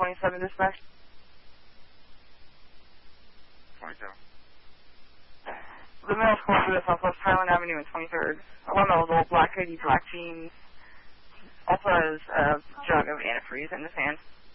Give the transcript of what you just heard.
27 dispatch. 27. The male's calling for the Southwest Highland Avenue and 23rd. One male's old black hoodie, black jeans. Also has a jug of antifreeze in his hand.